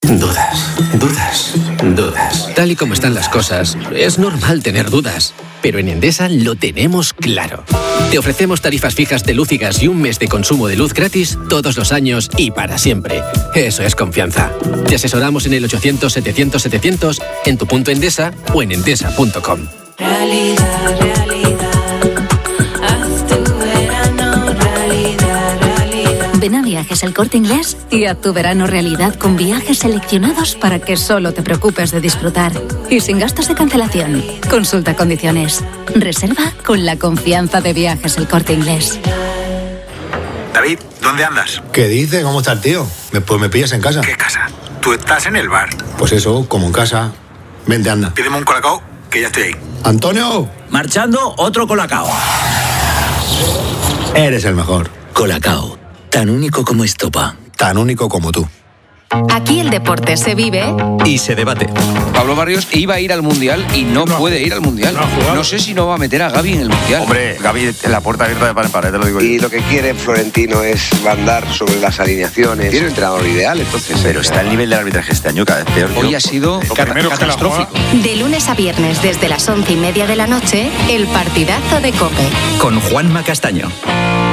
Dudas. Tal y como están las cosas, es normal tener dudas. Pero en Endesa lo tenemos claro. Te ofrecemos tarifas fijas de luz y gas y un mes de consumo de luz gratis todos los años y para siempre. Eso es confianza. Te asesoramos en el 800-700-700, en tu punto Endesa o en endesa.com. Ven a Viajes El Corte Inglés y haz tu verano realidad con viajes seleccionados para que solo te preocupes de disfrutar. Y sin gastos de cancelación. Consulta condiciones. Reserva con la confianza de Viajes El Corte Inglés. David, ¿dónde andas? ¿Qué dice? ¿Cómo está el tío? Pues me pillas en casa. ¿Qué casa? Tú estás en el bar. Pues eso, como en casa. Vente, anda. Pídeme un colacao, que ya estoy ahí. ¡Antonio! Marchando, otro colacao. Eres el mejor. Colacao. Tan único como estopa. Tan único como tú. Aquí el deporte se vive y se debate. Pablo Barrios iba a ir al Mundial y no puede ir al Mundial. No sé si no va a meter a Gavi en el Mundial. Hombre, Gavi en la puerta abierta de par en par, te lo digo yo. Y lo que quiere Florentino es mandar sobre las alineaciones. Tiene un entrenador ideal, entonces. Pero está el nivel del arbitraje este año cada vez peor. Hoy ha sido catastrófico. de lunes a viernes desde las 11:30 de la noche, el partidazo de COPE. Con Juanma Castaño.